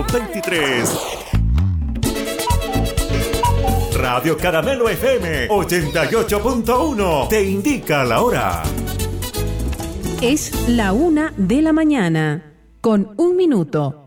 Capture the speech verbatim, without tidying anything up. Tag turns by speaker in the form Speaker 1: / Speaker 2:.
Speaker 1: veintitrés. Radio Caramelo F M ochenta y ocho punto uno te indica la hora.
Speaker 2: Es la una de la mañana, con un minuto.